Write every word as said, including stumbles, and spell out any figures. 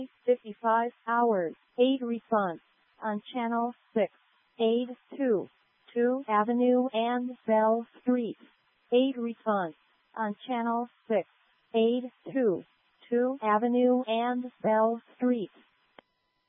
fifty-five hours, aid response on Channel six. Aid two, two Avenue and Bell Street. Aid response on Channel six. Aid two, two Avenue and Bell Street.